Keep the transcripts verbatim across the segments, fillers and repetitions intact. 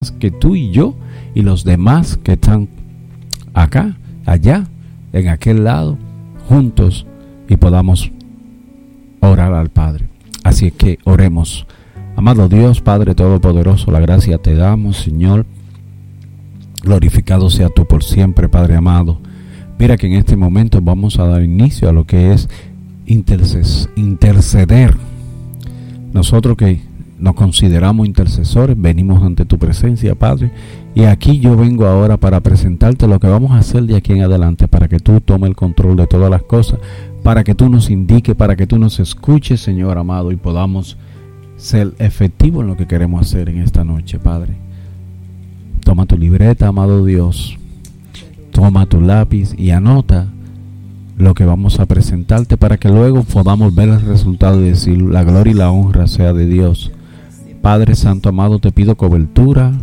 que tú y yo y los demás que están acá, allá, en aquel lado, juntos, y podamos orar al Padre. Así es que oremos. Amado Dios, Padre Todopoderoso, la gracia te damos, Señor. Glorificado sea tú por siempre, Padre amado. Mira que en este momento vamos a dar inicio a lo que es interces- interceder. Nosotros que nos consideramos intercesores, venimos ante tu presencia, Padre, y aquí yo vengo ahora para presentarte lo que vamos a hacer de aquí en adelante, para que tú tomes el control de todas las cosas, para que tú nos indiques, para que tú nos escuches, Señor amado, y podamos ser efectivos en lo que queremos hacer en esta noche, Padre. Toma tu libreta, amado Dios, toma tu lápiz y anota lo que vamos a presentarte, para que luego podamos ver el resultado y decir: la gloria y la honra sea de Dios. Padre Santo amado, te pido cobertura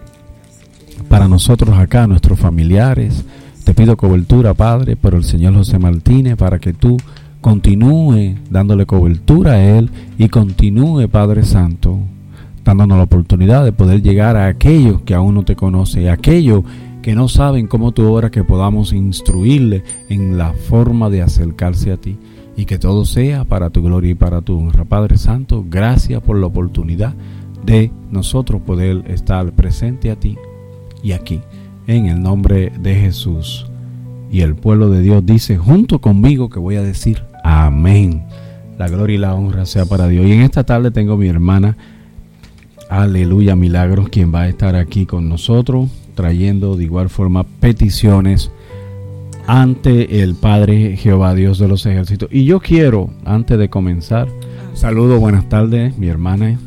para nosotros acá, nuestros familiares. Te pido cobertura, Padre, por el Señor José Martínez, para que tú continúe dándole cobertura a él y continúe, Padre Santo, dándonos la oportunidad de poder llegar a aquellos que aún no te conocen, a aquellos que no saben cómo tú obras, que podamos instruirle en la forma de acercarse a ti, y que todo sea para tu gloria y para tu honra. Padre Santo, gracias por la oportunidad de nosotros poder estar presente a ti y aquí, en el nombre de Jesús. Y el pueblo de Dios dice junto conmigo, que voy a decir amén. La gloria y la honra sea para Dios. Y en esta tarde tengo a mi hermana, aleluya, Milagros, quien va a estar aquí con nosotros, trayendo de igual forma peticiones ante el Padre Jehová, Dios de los ejércitos. Y yo quiero, antes de comenzar, saludo, buenas tardes, mi hermana.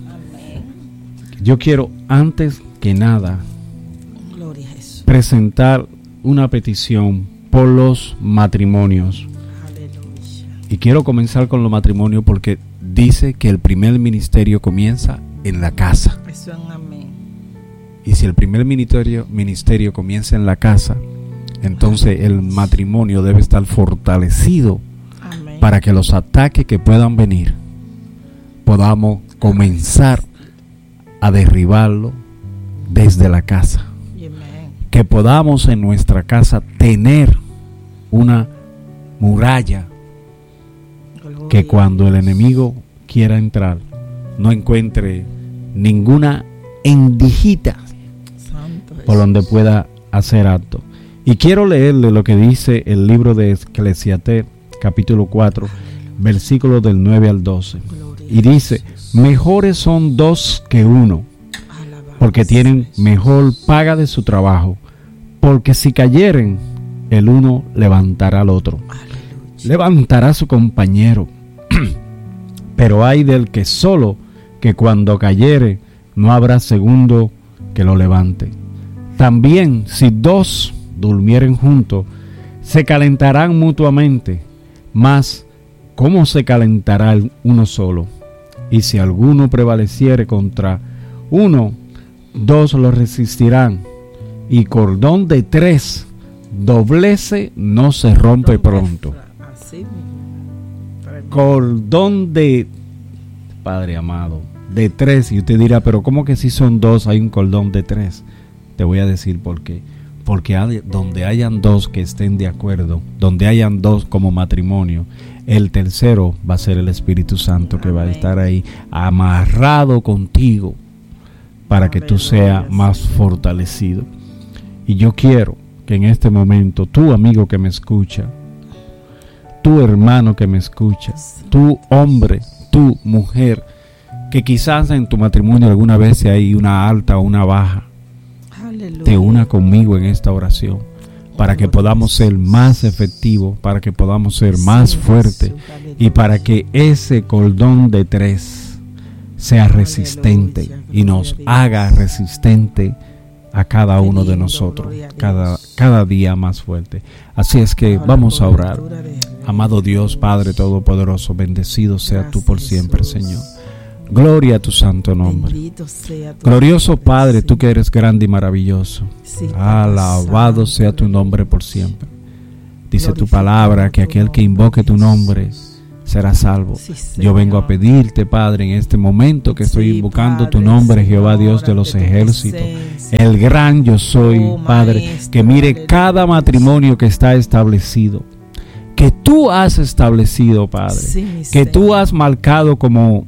Yo quiero, antes que nada, Gloria a Jesús, presentar una petición por los matrimonios. aleluya. Y quiero comenzar con los matrimonios porque dice que el primer ministerio comienza en la casa. Eso es un amén. Y si el primer ministerio, ministerio comienza en la casa, entonces el matrimonio debe estar fortalecido, Amén. para que los ataques que puedan venir podamos comenzar a derribarlo desde la casa. Amén. Que podamos en nuestra casa tener una muralla, Gloria que cuando el a Dios. enemigo quiera entrar no encuentre ninguna endijita Santo por Jesús. donde pueda hacer acto. Y quiero leerle lo que dice el libro de Eclesiastés, capítulo cuatro, versículos del nueve al doce. Gloria Y a dice: Jesús. mejores son dos que uno, Alabado porque sea tienen Jesús. mejor paga de su trabajo. Porque si cayeren, el uno levantará al otro, Aleluya. levantará a su compañero. Pero hay del que solo, que cuando cayere, no habrá segundo que lo levante. También si dos durmieren juntos, se calentarán mutuamente, mas ¿cómo se calentará el uno solo? Y si alguno prevaleciere contra uno, dos lo resistirán, y cordón de tres doblece no se rompe pronto. Así mismo. Tremendo. Cordón de, Padre amado, de tres. Y usted dirá: pero ¿cómo que si son dos hay un cordón de tres? Te voy a decir por qué. Porque hay, donde hayan dos que estén de acuerdo, donde hayan dos como matrimonio, el tercero va a ser el Espíritu Santo, que va a Amén. estar ahí amarrado contigo, para que tú Aleluya, seas más sí. fortalecido. Y yo quiero que en este momento, tú amigo que me escucha, tu hermano que me escucha, tu hombre, tu mujer, que quizás en tu matrimonio alguna vez hay una alta o una baja, Aleluya. te una conmigo en esta oración, para que podamos ser más efectivos, para que podamos ser más Sí, fuertes, Jesús, aleluya. y para que ese cordón de tres sea resistente, Aleluya, y nos gloria a Dios. haga resistente a cada Qué uno de lindo, nosotros, gloria a Dios. cada, cada día más fuerte. Así es que Bajo la vamos a orar. cobertura de Dios. Amado Dios, Padre Todopoderoso, bendecido sea tú por Gracias, siempre, Jesús. Señor. Gloria a tu santo nombre. Bendito sea tu Glorioso nombre, Padre, tú Señor. que eres grande y maravilloso. Sí, Papá Alabado Santo, sea tu nombre por siempre. Dice tu glorificado palabra que tu aquel que nombre, invoque tu Jesús. nombre será salvo. Sí, Yo vengo a Señor. pedirte, Padre, en este momento que estoy Sí, invocando tu Padre, nombre, Señor, Jehová Dios de los ante tu ejércitos, presencia. el gran yo soy, Oh, Padre, Maestro, que mire aleluya. cada matrimonio que está establecido, que tú has establecido, Padre, Sí, mi que tú Señor. has marcado como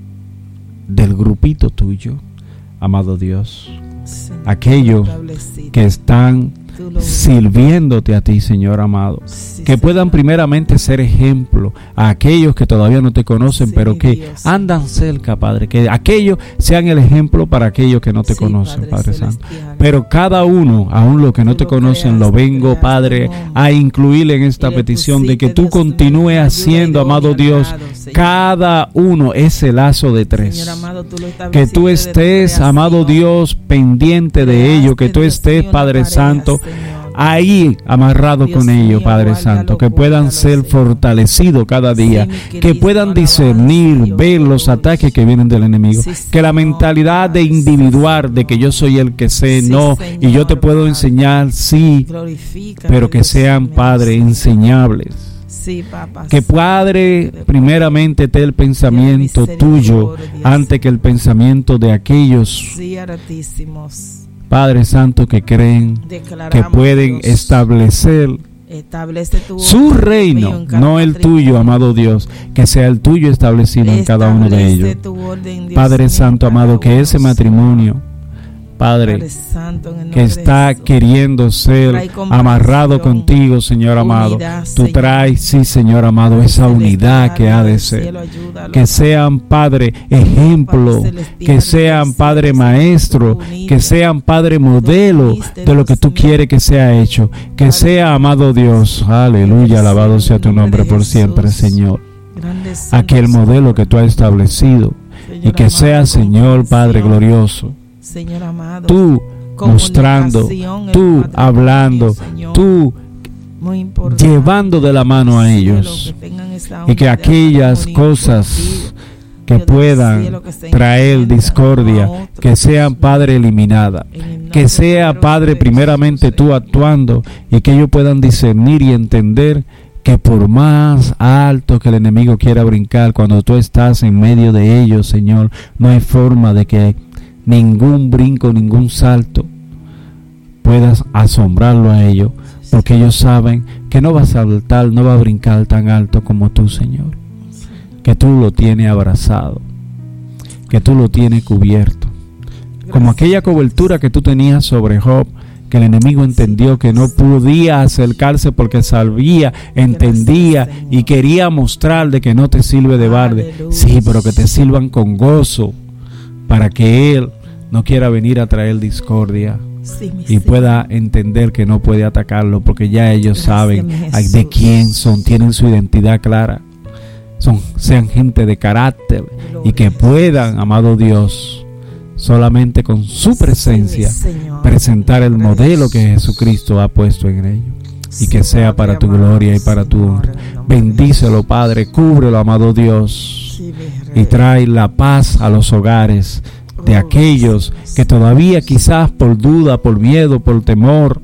del grupito tuyo, amado Dios, Señor, aquellos establecido. que están Tú lo- sirviéndote a ti, Señor amado, Sí, que puedan Señor. primeramente ser ejemplo a aquellos que todavía no te conocen, Sí, pero mi que Dios. andan cerca, Padre, que aquellos sean el ejemplo para aquellos que no te Sí, conocen, Padre Padre Santo. celestial. Pero cada uno, aún los que no Tú te lo conocen, lo creaste, vengo, creaste Padre, un hombre. a incluir en esta Y le petición de que pusiste, tú Dios mío, continúes ayuda haciendo, idónea amado al Dios, lado, Señor. cada uno ese lazo de tres. Señor amado, tú lo Que estableciste tú desde tu estés, amado creación. Dios, pendiente de ello, que Creaste, tú Dios estés, mío, una Padre pareja, Santo, Señor. ahí amarrado Dios con ellos, mío, Padre guárdalo, Santo, que puedan guárdalo, ser Señor. fortalecidos cada día, Sí, mi que querido, puedan alabanza, discernir, Dios. ver los ataques que vienen del enemigo, Sí, que la Señor, mentalidad de Padre, individuar, sí, de que yo soy el que sé, Sí, no, Señor, y yo te puedo Padre. enseñar, sí, Glorifícate, pero que Dios sean, mío, Padre, Señor. enseñables. Sí, papá. Que sí, Padre, Padre, primeramente esté el pensamiento misericordia, tuyo antes que el pensamiento de aquellos, Sí, altísimos. Padre Santo, que creen, Declaramos, que pueden Dios, establecer establece tu su orden, reino, Dios mío, en cada no el matrimonio. tuyo, amado Dios, que sea el tuyo establecido en cada uno de Establece ellos. tu orden, Dios Padre mío, Santo, en cada amado, que uno, ese Señor. matrimonio, Padre Padre, Santo, en el que nombre de está Jesús. queriendo ser Trae comprensión, amarrado contigo, Señor amado, unidad, tú Señor. traes, sí, Señor amado, esa Celestial, unidad que ha de del ser. cielo, ayúdalo. Que sean, Padre, ejemplo, Padre celestial, que sean, del Padre cielo, maestro, unida. que sean, Padre modelo uniste, de lo que Dios tú mío. quieres que sea hecho. Que Padre, sea, amado Dios, aleluya, alabado sea tu en el nombre nombre de por siempre, Jesús. Señor. Grande son Aquel tus modelo obras, que tú has establecido y Señor que amado, sea, Señor, Padre comprensión. glorioso, Señor amado, tú mostrando, comunicación en el tú matrimonio, hablando, Señor. tú Muy importante, llevando de la mano a cielo, ellos, que tengan esa y que unidad, aquellas armonía cosas contigo. que Dios del puedan cielo, que se traer entiendan discordia, uno a otro, que sean, Dios Padre, eliminadas, mío. En el nombre que sea, poderoso Padre, de primeramente Jesús, tú Señor. actuando y que ellos puedan discernir y entender que por más alto que el enemigo quiera brincar, cuando tú estás en medio de ellos, Señor, no hay forma de que ningún brinco, ningún salto puedas asombrarlo a ellos, porque ellos saben que no va a saltar, no va a brincar tan alto como tú, Señor, que tú lo tienes abrazado, que tú lo tienes cubierto, como aquella cobertura que tú tenías sobre Job, que el enemigo entendió que no podía acercarse porque sabía, entendía y quería mostrar de que no te sirve de balde. Sí, pero que te sirvan con gozo, para que él no quiera venir a traer discordia Sí, mi y Señor. pueda entender que no puede atacarlo, porque ya ellos Gracias, saben mi ay, de Jesús. quién son, tienen su identidad clara, son, sean gente de carácter y que puedan, amado Dios, solamente con su presencia Sí, mi Señor. presentar el En nombre de modelo que Jesús. Jesucristo ha puesto en ellos, y Sí, que sea Padre para tu amado, gloria y para tu Señor, honra. en el nombre de Bendícelo, Jesús. Padre, cúbrelo, amado Dios, Sí, mi Rey. y trae la paz a los hogares de Oh, aquellos gracias. que todavía quizás por duda, por miedo, por temor,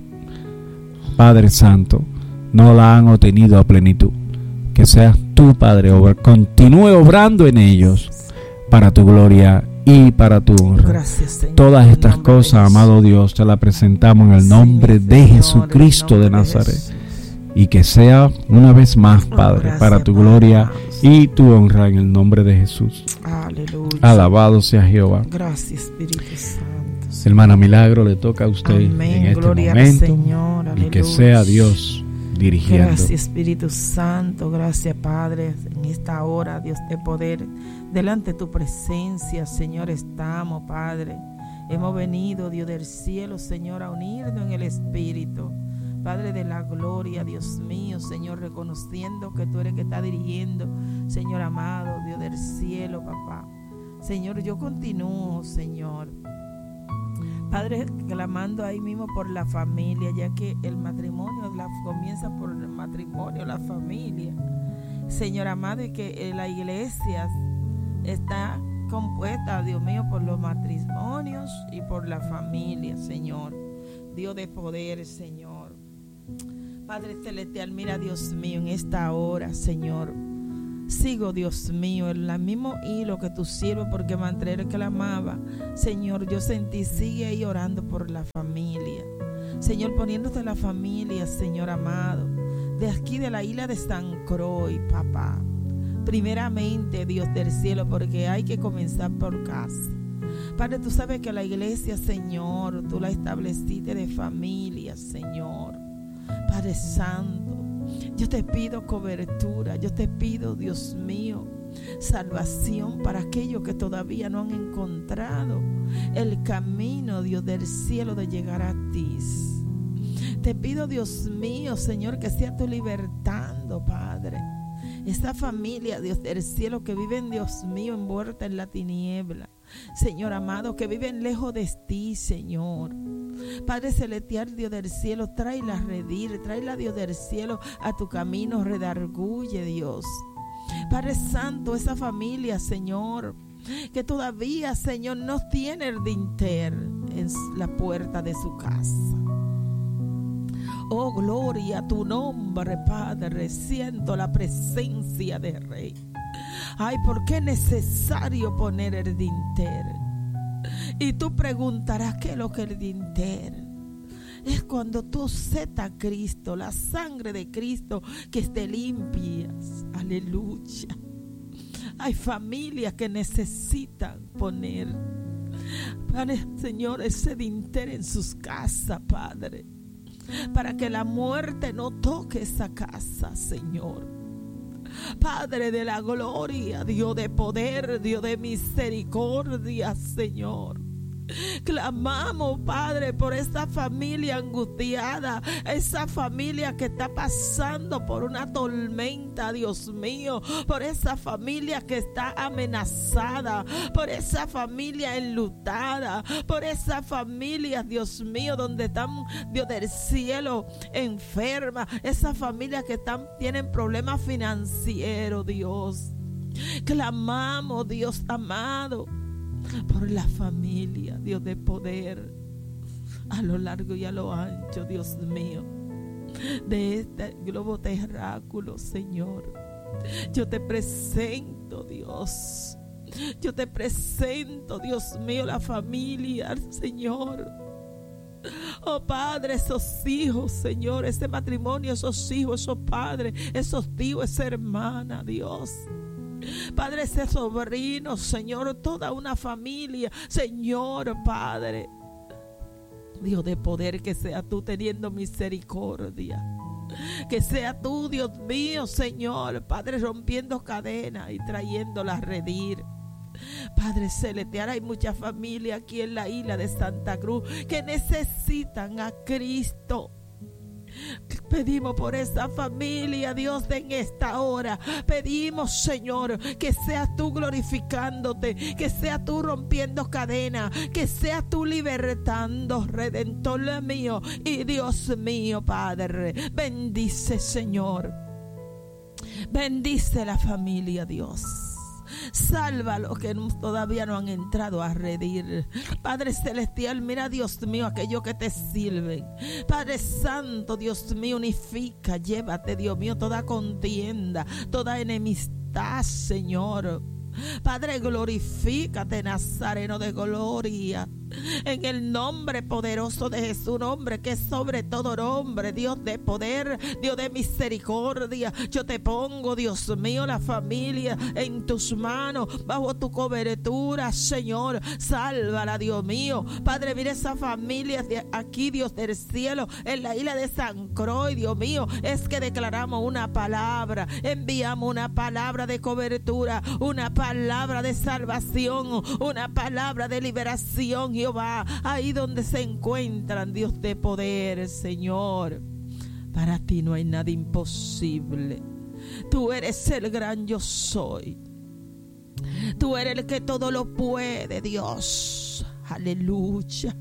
Padre Santo, no la han obtenido a plenitud. Que seas tú, Padre, obra, continúe obrando en ellos para tu gloria y para tu honra. Gracias, Señor, Todas en el estas nombre de cosas, Jesús. amado Dios, te las presentamos en el Sí, nombre mi de Señor, Jesucristo en el de nombre Nazaret. Jesús. Y que sea una vez más, Oh, Padre, gracias, para tu Padre gloria amado. y tu honra en el nombre de Jesús. Aleluya. Alabado sea Jehová. Gracias, Espíritu Santo. Hermana Milagro, le toca a usted Amén. en este Gloria al momento, Señor. y que Aleluya. sea Dios dirigiendo. Gracias, Espíritu Santo. Gracias, Padre, en esta hora, Dios de poder. Delante de tu presencia, Señor, estamos, Padre. Hemos venido, Dios del cielo, Señor, a unirnos en el Espíritu. Padre de la gloria, Dios mío, Señor, reconociendo que tú eres el que está dirigiendo, Señor amado, Dios del cielo, papá. Señor, yo continúo, Señor. Padre, clamando ahí mismo por la familia, ya que el matrimonio la, comienza por el matrimonio, la familia. Señor amado, y que la iglesia está compuesta, Dios mío, por los matrimonios y por la familia, Señor. Dios de poder, Señor. Padre celestial, mira, Dios mío, en esta hora, Señor, Sigo, Dios mío, en el mismo hilo que tu siervo, porque Mantrel clamaba. Señor, yo sentí, sigue ahí orando por la familia. Señor, poniéndote la familia, Señor amado, de aquí de la isla de San Croix, papá. Primeramente, Dios del cielo, porque hay que comenzar por casa. Padre, tú sabes que la iglesia, Señor, tú la estableciste de familia, Señor. Padre Santo, yo te pido cobertura, yo te pido, Dios mío, salvación para aquellos que todavía no han encontrado el camino, Dios del cielo, de llegar a ti. Te pido, Dios mío, Señor, que sea tú libertando, Padre, esta familia, Dios del cielo, que viven, Dios mío, envuelta en la tiniebla. Señor amado, que viven lejos de ti, Señor. Padre celestial, Dios del cielo, tráela a redir, tráela, Dios del cielo, a tu camino, redarguye, Dios. Padre Santo, esa familia, Señor, que todavía, Señor, no tiene el dintel en la puerta de su casa. Oh, gloria a tu nombre, Padre. Siento la presencia del Rey. Ay, ¿por qué es necesario poner el dintel? Y tú preguntarás, ¿qué es lo que es el dintel? Es cuando tú aceptas a Cristo, la sangre de Cristo, que te limpias. Aleluya. Hay familias que necesitan poner, Padre, Señor, ese dintel en sus casas, Padre, para que la muerte no toque esa casa, Señor. Padre de la gloria, Dios de poder, Dios de misericordia, Señor. Clamamos, Padre, por esa familia angustiada, esa familia que está pasando por una tormenta, Dios mío, por esa familia que está amenazada, por esa familia enlutada, por esa familia, Dios mío, donde están, Dios del cielo, enferma, esa familia que están, tienen problemas financieros, Dios. Clamamos, Dios amado, por la familia, Dios de poder, a lo largo y a lo ancho, Dios mío, de este globo terráqueo, Señor. Yo te presento, Dios. Yo te presento, Dios mío, la familia, Señor. Oh Padre, esos hijos, Señor, ese matrimonio, esos hijos, esos padres, esos tíos, esa hermana, Dios. Padre, ese sobrino, Señor, toda una familia, Señor, Padre, Dios de poder, que sea tú teniendo misericordia, que sea tú, Dios mío, Señor, Padre, rompiendo cadenas y trayéndolas a redir. Padre celestial, hay muchas familias aquí en la isla de Santa Cruz que necesitan a Cristo. Pedimos por esa familia, Dios, en esta hora. Pedimos, Señor, que seas tú glorificándote, que seas tú rompiendo cadenas, que seas tú libertando, Redentor mío y Dios mío, Padre. Bendice, Señor. Bendice la familia, Dios. Salva a los que todavía no han entrado a redir. Padre celestial, mira, Dios mío, aquellos que te sirven. Padre santo, Dios mío, unifica, llévate, Dios mío, toda contienda, toda enemistad, Señor. Padre, glorifícate, Nazareno de gloria, en el nombre poderoso de Jesús, nombre que es sobre todo nombre, Dios de poder, Dios de misericordia. Yo te pongo, Dios mío, la familia en tus manos, bajo tu cobertura, Señor. Sálvala, Dios mío. Padre, mira esa familia de aquí, Dios del cielo, en la isla de San Croix, Dios mío. Es que declaramos una palabra, enviamos una palabra de cobertura, una palabra de salvación, una palabra de liberación, Jehová, ahí donde se encuentran, Dios de poder, Señor. Para ti no hay nada imposible. Tú eres el gran yo soy. Tú eres el que todo lo puede, Dios. Aleluya.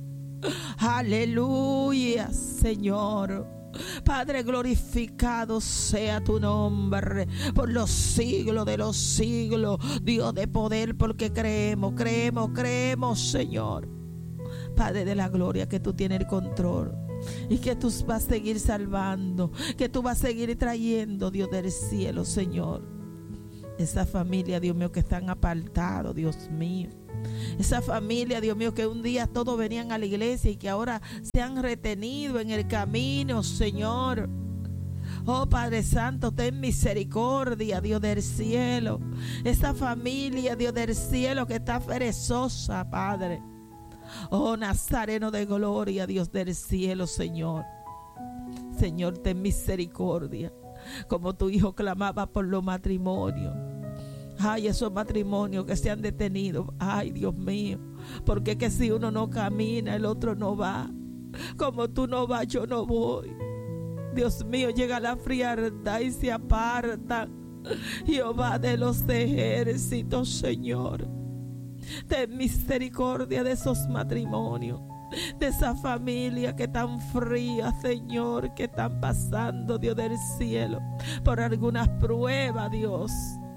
Aleluya, Señor. Padre, glorificado sea tu nombre por los siglos de los siglos, Dios de poder, porque creemos, creemos, creemos, Señor. Padre de la gloria, que tú tienes el control y que tú vas a seguir salvando, que tú vas a seguir trayendo, Dios del cielo, Señor. Esa familia, Dios mío, que están apartados, Dios mío. Esa familia, Dios mío, que un día todos venían a la iglesia y que ahora se han retenido en el camino, Señor. Oh Padre Santo, ten misericordia, Dios del cielo. Esa familia, Dios del cielo, que está perezosa, Padre. Oh Nazareno de gloria, Dios del cielo, Señor. Señor, ten misericordia. Como tu hijo clamaba por los matrimonios. Ay, esos matrimonios que se han detenido. Ay, Dios mío. Porque que si uno no camina, el otro no va. Como tú no vas, yo no voy. Dios mío, llega la frialdad y se aparta. Jehová de los ejércitos, Señor. Ten misericordia de esos matrimonios, de esa familia que tan fría, Señor, que están pasando, Dios del cielo, por algunas pruebas, Dios.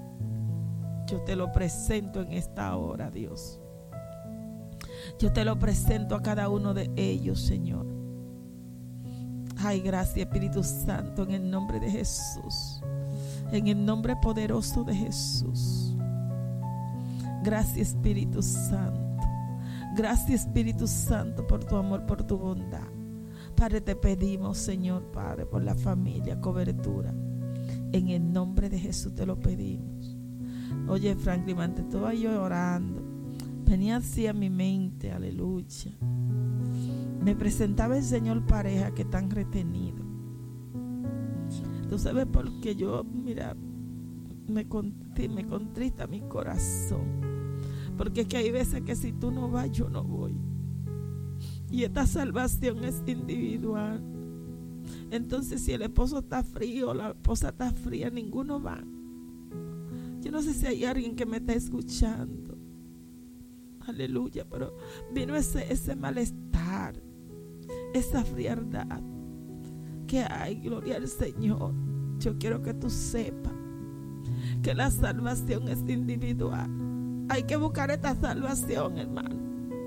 Yo te lo presento en esta hora, Dios. Yo te lo presento a cada uno de ellos, Señor. Ay, gracias, Espíritu Santo, en el nombre de Jesús. En el nombre poderoso de Jesús. Gracias, Espíritu Santo. Gracias, Espíritu Santo, por tu amor, por tu bondad. Padre, te pedimos, Señor, Padre, por la familia, cobertura. En el nombre de Jesús te lo pedimos. Oye, Franklin, ante todo yo orando, venía así a mi mente, aleluya. Me presentaba el Señor pareja que están retenidos. Tú sabes por qué yo, mira, me, me contrista mi corazón. Porque es que hay veces que si tú no vas, yo no voy. Y esta salvación es individual. Entonces, si el esposo está frío, la esposa está fría, ninguno va. Yo no sé si hay alguien que me está escuchando. Aleluya, pero vino ese, ese malestar, esa frialdad que hay, gloria al Señor. Yo quiero que tú sepas que la salvación es individual. Hay que buscar esta salvación, hermano.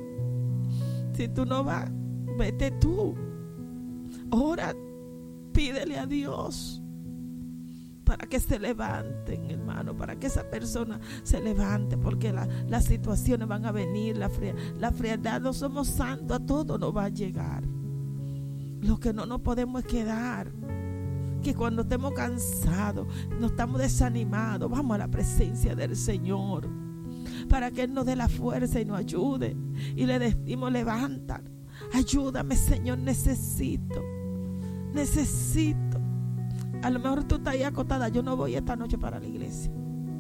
Si tú no vas, vete tú. Ora, pídele a Dios para que se levanten, hermano, para que esa persona se levante, porque la, las situaciones van a venir, la, fría, la frialdad, no somos santos, a todo nos va a llegar. Lo que no nos podemos quedar, que cuando estemos cansados, no estamos desanimados, vamos a la presencia del Señor, para que Él nos dé la fuerza y nos ayude, y le decimos, levanta, ayúdame, Señor, necesito, necesito. A lo mejor tú estás ahí acotada, yo no voy esta noche para la iglesia.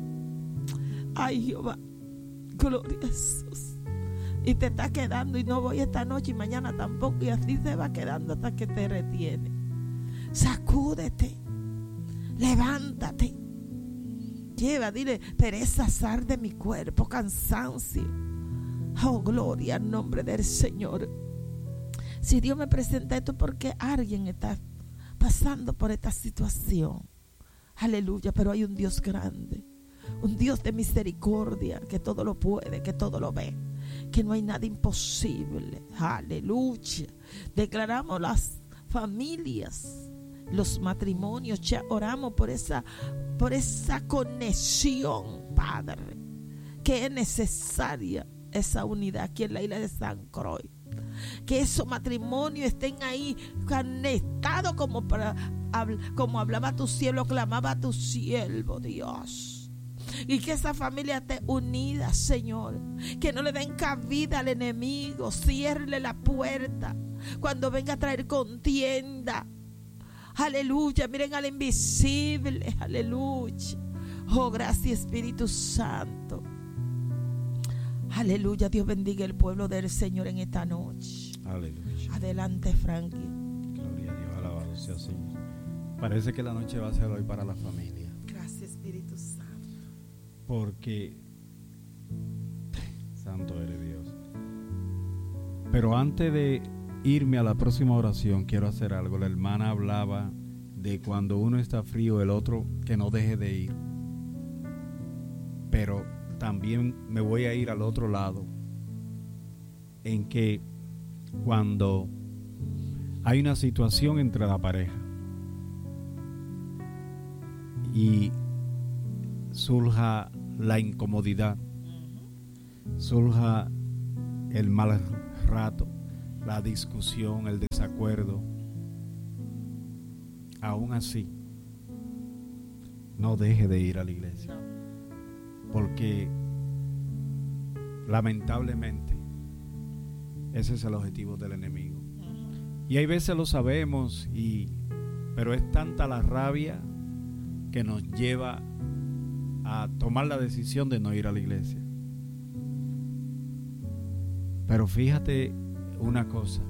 Ay, Jehová, gloria a Jesús. Y te está quedando y no voy esta noche y mañana tampoco, y así se va quedando hasta que te retiene. Sacúdete, levántate, lleva, dile, pereza, sal de mi cuerpo, cansancio. Oh, gloria al nombre del Señor. Si Dios me presenta esto, porque alguien está pasando por esta situación. Aleluya, pero hay un Dios grande, un Dios de misericordia, que todo lo puede, que todo lo ve, que no hay nada imposible. Aleluya. Declaramos las familias, los matrimonios, ya oramos por esa, por esa conexión, Padre, que es necesaria, esa unidad aquí en la isla de San Croix. Que esos matrimonios estén ahí conectados, como, para, como hablaba tu siervo, clamaba tu siervo, Dios. Y que esa familia esté unida, Señor. Que no le den cabida al enemigo. Ciérrele la puerta cuando venga a traer contienda. Aleluya, miren al invisible. Aleluya. Oh, gracias, Espíritu Santo. Aleluya, Dios bendiga el pueblo del Señor en esta noche. Aleluya. Adelante, Frankie. Gloria a Dios, alabado sea el Señor. Parece que la noche va a ser hoy para la familia. Gracias, Espíritu Santo. Porque santo eres Dios. Pero antes de irme a la próxima oración, quiero hacer algo. La hermana hablaba de cuando uno está frío, el otro que no deje de ir. Pero también me voy a ir al otro lado, en que cuando hay una situación entre la pareja y surja la incomodidad, surja el mal rato, la discusión, el desacuerdo, aún así, no deje de ir a la iglesia, porque lamentablemente ese es el objetivo del enemigo. Y hay veces lo sabemos, y, pero es tanta la rabia que nos lleva a tomar la decisión de no ir a la iglesia. Pero fíjate una cosa,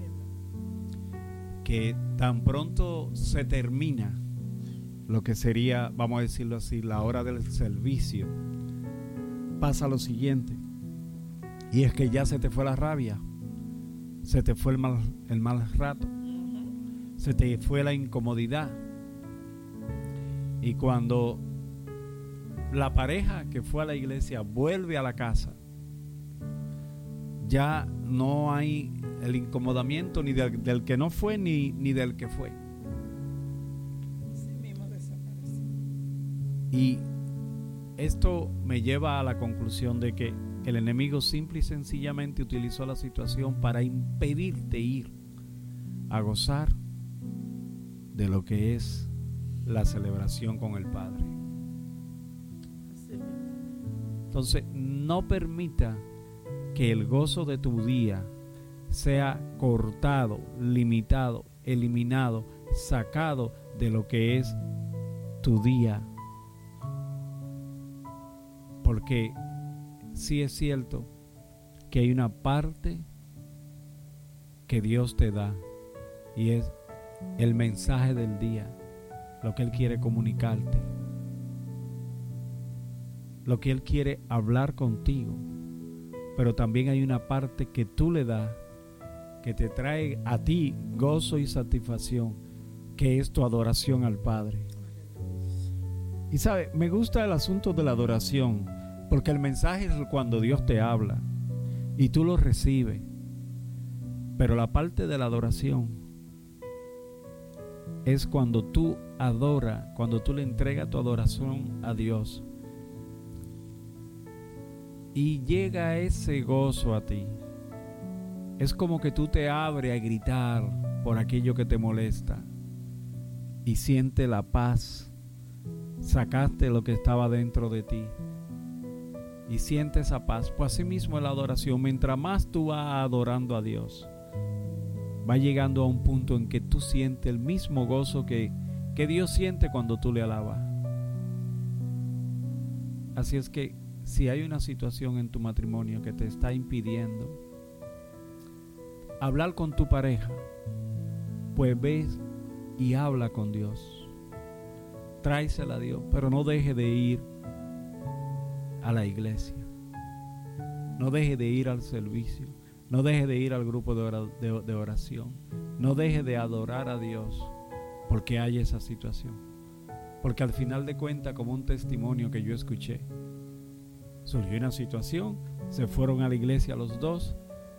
que tan pronto se termina lo que sería, vamos a decirlo así, la hora del servicio, pasa lo siguiente, y es que ya se te fue la rabia, se te fue el mal, el mal rato, se te fue la incomodidad. Y cuando la pareja que fue a la iglesia vuelve a la casa, ya no hay el incomodamiento ni del, del que no fue ni, ni del que fue. Sí mismo desaparece. Y esto me lleva a la conclusión de que el enemigo simple y sencillamente utilizó la situación para impedirte ir a gozar de lo que es la celebración con el Padre. Así mismo. Entonces, no permita que el gozo de tu día sea cortado, limitado, eliminado, sacado de lo que es tu día. Porque sí es cierto que hay una parte que Dios te da, y es el mensaje del día, lo que Él quiere comunicarte, lo que Él quiere hablar contigo. Pero también hay una parte que tú le das, que te trae a ti gozo y satisfacción, que es tu adoración al Padre. Y sabe, me gusta el asunto de la adoración, porque el mensaje es cuando Dios te habla y tú lo recibes. Pero la parte de la adoración es cuando tú adoras, cuando tú le entregas tu adoración a Dios y llega ese gozo a ti. Es como que tú te abres a gritar por aquello que te molesta y sientes la paz. Sacaste lo que estaba dentro de ti y sientes esa paz. Pues así mismo es la adoración. Mientras más tú vas adorando a Dios, va llegando a un punto en que tú sientes el mismo gozo que, que Dios siente cuando tú le alabas. Así es que si hay una situación en tu matrimonio que te está impidiendo hablar con tu pareja, pues ve y habla con Dios. Tráesela a Dios, pero no deje de ir a la iglesia. No deje de ir al servicio. No deje de ir al grupo de, ora, de, de oración. No deje de adorar a Dios porque hay esa situación. Porque al final de cuentas, como un testimonio que yo escuché, surgió una situación, se fueron a la iglesia los dos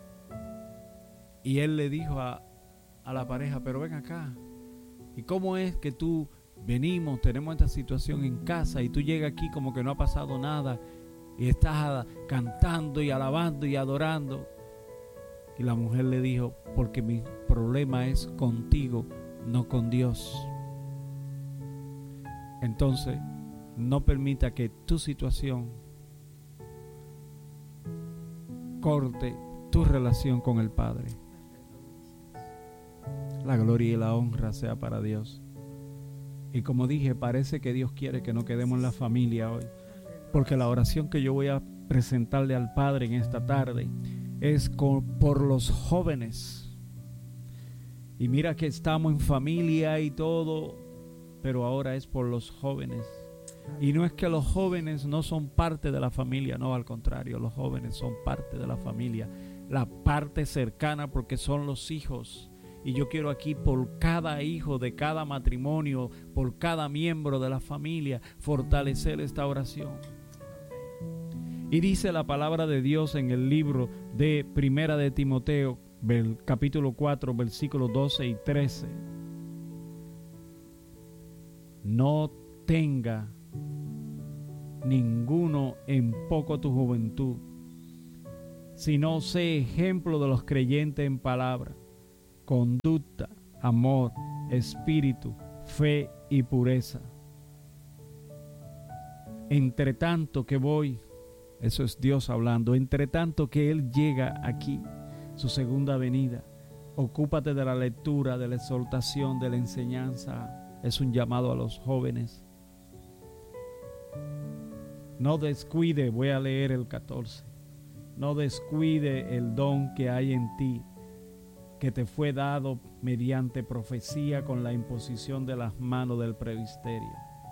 y él le dijo a, a la pareja, pero ven acá, ¿y cómo es que tú venimos, tenemos esta situación en casa y tú llegas aquí como que no ha pasado nada y estás cantando y alabando y adorando? Y la mujer le dijo, porque mi problema es contigo, no con Dios. Entonces, no permita que tu situación corte tu relación con el Padre. La gloria y la honra sea para Dios. Y como dije, parece que Dios quiere que no quedemos en la familia hoy, porque la oración que yo voy a presentarle al Padre en esta tarde es con, por los jóvenes. Y mira que estamos en familia y todo, pero ahora es por los jóvenes. Y no es que los jóvenes no son parte de la familia, no, al contrario, los jóvenes son parte de la familia, la parte cercana, porque son los hijos. Y yo quiero aquí, por cada hijo de cada matrimonio, por cada miembro de la familia, fortalecer esta oración. Y dice la palabra de Dios en el libro de Primera de Timoteo, capítulo cuatro, versículos doce y trece. No tenga ninguno en poco tu juventud, sino sé ejemplo de los creyentes en palabra, conducta, amor, espíritu, fe y pureza. Entre tanto que voy, eso es Dios hablando, entre tanto que Él llega aquí, su segunda venida, ocúpate de la lectura, de la exhortación, de la enseñanza. Es un llamado a los jóvenes. No descuide, voy a leer el catorce, no descuide el don que hay en ti, que te fue dado mediante profecía con la imposición de las manos del presbiterio.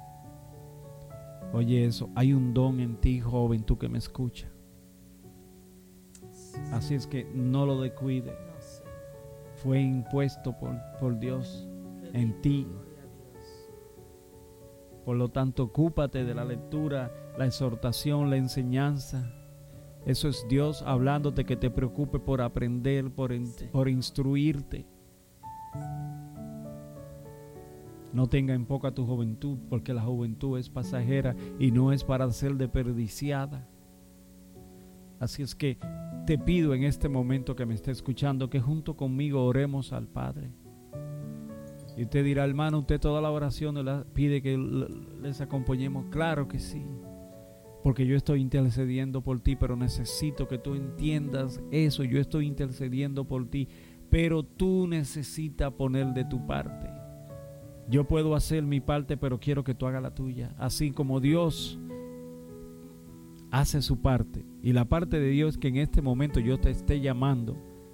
Oye eso, hay un don en ti, joven, tú que me escuchas. Así es que no lo descuide. Fue impuesto por, por Dios en ti. Por lo tanto, ocúpate de la lectura, la exhortación, la enseñanza. Eso es Dios hablándote, que te preocupe por aprender, por, por instruirte. No tenga en poca tu juventud, porque la juventud es pasajera y no es para ser desperdiciada. Así es que te pido en este momento que me esté escuchando, que junto conmigo oremos al Padre. Y usted dirá, hermano, usted toda la oración la pide que les acompañemos. Claro que sí, porque yo estoy intercediendo por ti, pero necesito que tú entiendas eso. Yo estoy intercediendo por ti, pero tú necesitas poner de tu parte. Yo puedo hacer mi parte, pero quiero que tú hagas la tuya. Así como Dios hace su parte, y la parte de Dios que en este momento yo te esté llamando,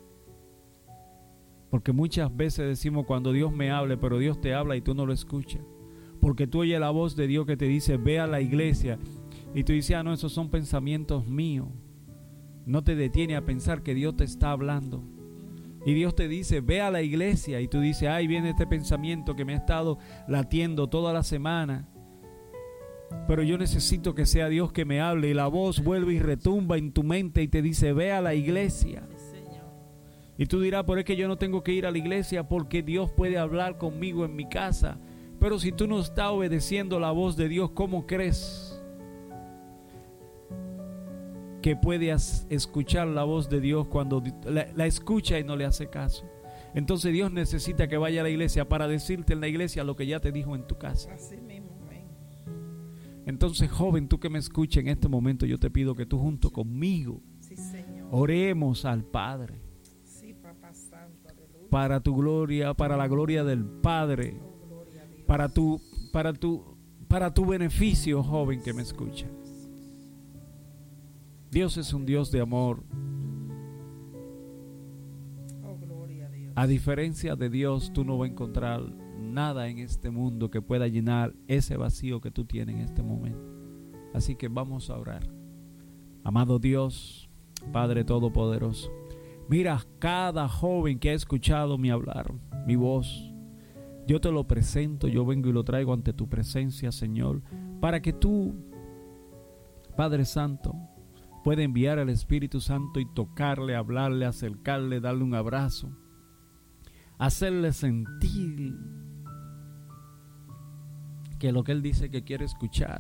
porque muchas veces decimos cuando Dios me hable, pero Dios te habla y tú no lo escuchas, porque tú oyes la voz de Dios que te dice ve a la iglesia, y tú dices, ah no, esos son pensamientos míos. No te detiene a pensar que Dios te está hablando. Y Dios te dice, ve a la iglesia. Y tú dices, ay, viene este pensamiento que me ha estado latiendo toda la semana. Pero yo necesito que sea Dios que me hable. Y la voz vuelve y retumba en tu mente y te dice, ve a la iglesia. Y tú dirás, pero es que yo no tengo que ir a la iglesia porque Dios puede hablar conmigo en mi casa. Pero si tú no estás obedeciendo la voz de Dios, ¿cómo crees que puedes escuchar la voz de Dios cuando la, la escucha y no le hace caso? Entonces Dios necesita que vaya a la iglesia para decirte en la iglesia lo que ya te dijo en tu casa. Así mismo, amén. Entonces, joven, tú que me escuchas en este momento, yo te pido que tú junto conmigo sí, Señor, oremos al Padre. Sí, Papá Santo, aleluya. Para tu gloria, para la gloria del Padre, oh, gloria a Dios. para tu, para tu, para tu beneficio, joven que me escucha. Dios es un Dios de amor. Oh, gloria a Dios. A diferencia de Dios, tú no vas a encontrar nada en este mundo que pueda llenar ese vacío que tú tienes en este momento. Así que vamos a orar. Amado Dios, Padre Todopoderoso, mira cada joven que ha escuchado mi hablar, mi voz. Yo te lo presento, yo vengo y lo traigo ante tu presencia, Señor, para que tú, Padre Santo, puede enviar al Espíritu Santo y tocarle, hablarle, acercarle, darle un abrazo, hacerle sentir que lo que Él dice que quiere escuchar,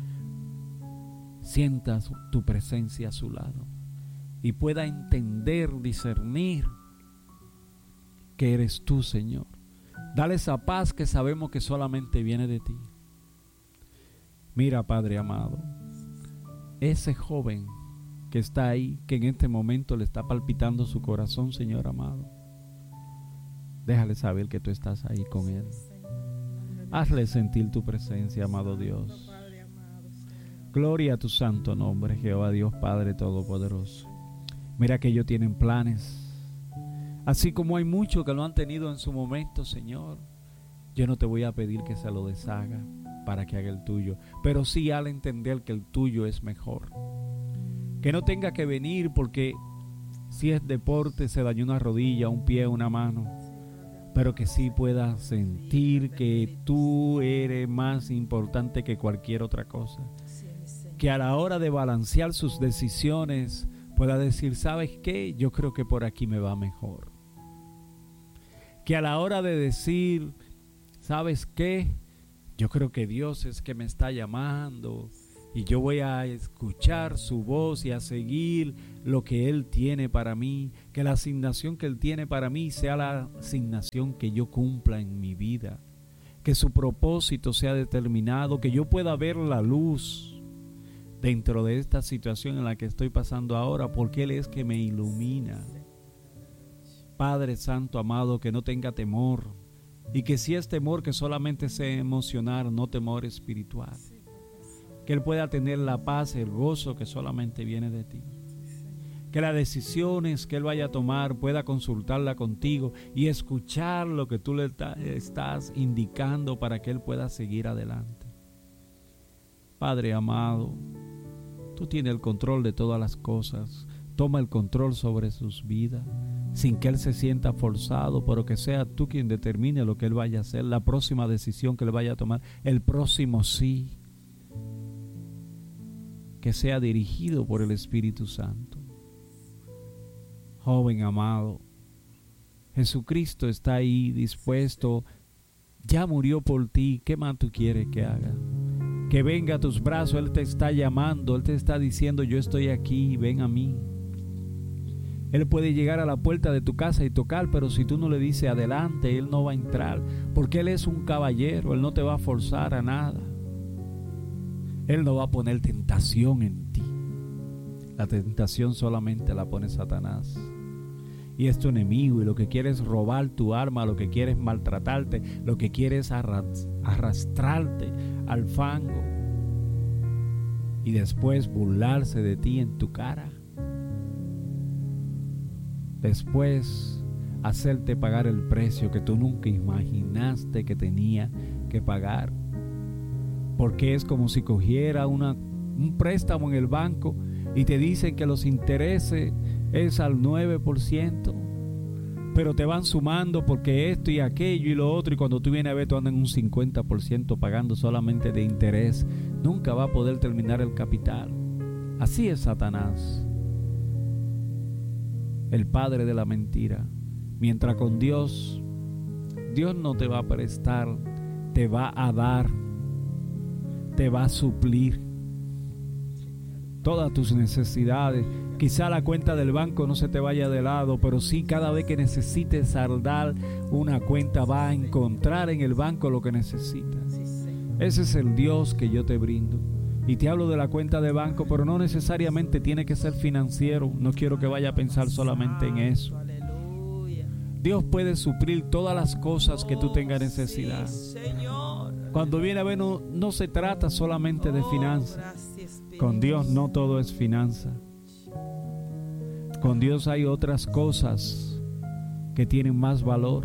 sienta su, tu presencia a su lado y pueda entender, discernir que eres tú, Señor. Dale esa paz que sabemos que solamente viene de ti. Mira, Padre amado, ese joven que está ahí, que en este momento le está palpitando su corazón, Señor amado, déjale saber que tú estás ahí con él. Hazle sentir tu presencia, amado Dios. Gloria a tu santo nombre, Jehová Dios Padre Todopoderoso. Mira que ellos tienen planes, así como hay muchos que lo han tenido en su momento, Señor. Yo no te voy a pedir que se lo deshaga para que haga el tuyo, pero sí al entender que el tuyo es mejor. Que no tenga que venir porque si es deporte se dañó una rodilla, un pie, una mano, pero que sí pueda sentir que tú eres más importante que cualquier otra cosa. Que a la hora de balancear sus decisiones pueda decir, ¿sabes qué? Yo creo que por aquí me va mejor. Que a la hora de decir, ¿sabes qué? Yo creo que Dios es que me está llamando y yo voy a escuchar su voz y a seguir lo que Él tiene para mí. Que la asignación que Él tiene para mí sea la asignación que yo cumpla en mi vida. Que su propósito sea determinado, que yo pueda ver la luz dentro de esta situación en la que estoy pasando ahora, porque Él es que me ilumina. Padre Santo amado, que no tenga temor, y que si es temor, que solamente sea emocional, no temor espiritual. Que Él pueda tener la paz, el gozo que solamente viene de ti. Que las decisiones que Él vaya a tomar pueda consultarla contigo y escuchar lo que tú le estás indicando para que Él pueda seguir adelante. Padre amado, tú tienes el control de todas las cosas. Toma el control sobre sus vidas, sin que Él se sienta forzado, pero que sea tú quien determine lo que Él vaya a hacer, la próxima decisión que Él vaya a tomar, el próximo sí. Que sea dirigido por el Espíritu Santo. Joven amado, Jesucristo está ahí dispuesto, ya murió por ti. ¿Qué más tú quieres que haga? Que venga a tus brazos, Él te está llamando, Él te está diciendo: yo estoy aquí, ven a mí. Él puede llegar a la puerta de tu casa y tocar, pero si tú no le dices adelante, Él no va a entrar, porque Él es un caballero, Él no te va a forzar a nada. Él no va a poner tentación en ti. La tentación solamente la pone Satanás. Y es tu enemigo, y lo que quiere es robar tu alma, lo que quiere es maltratarte, lo que quiere es arrastrarte al fango y después burlarse de ti en tu cara. Después hacerte pagar el precio que tú nunca imaginaste que tenía que pagar. Porque es como si cogiera una, un préstamo en el banco y te dicen que los intereses es al nueve por ciento, pero te van sumando porque esto y aquello y lo otro, y cuando tú vienes a ver, tú andas en un cincuenta por ciento pagando solamente de interés. Nunca va a poder terminar el capital. Así es Satanás, el padre de la mentira. Mientras con Dios, Dios no te va a prestar, te va a dar, te va a suplir todas tus necesidades. Quizá la cuenta del banco no se te vaya de lado, pero sí, cada vez que necesites saldar una cuenta, va a encontrar en el banco lo que necesitas. Ese es el Dios que yo te brindo. Y te hablo de la cuenta de banco, pero no necesariamente tiene que ser financiero. No quiero que vaya a pensar solamente en eso. Dios puede suplir todas las cosas que tú tengas necesidad. Cuando viene a ver, no, no se trata solamente de finanzas. Con Dios no todo es finanza. Con Dios hay otras cosas que tienen más valor.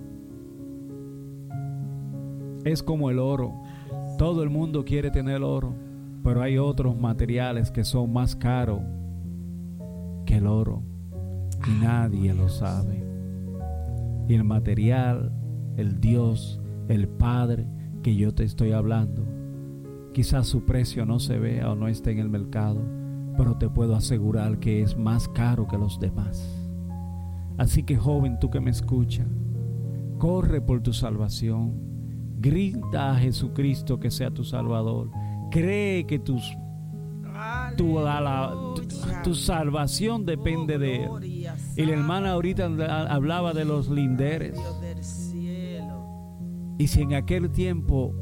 Es como el oro. Todo el mundo quiere tener oro, pero hay otros materiales que son más caros que el oro, y nadie lo sabe. Y el material, el Dios, el Padre que yo te estoy hablando, quizás su precio no se vea o no esté en el mercado, pero te puedo asegurar que es más caro que los demás. Así que, joven, tú que me escuchas, corre por tu salvación. Grita a Jesucristo que sea tu Salvador. Cree que tus, tu, la, tu, tu salvación depende de Él. Y la hermana ahorita hablaba de los linderes. Y si en aquel tiempo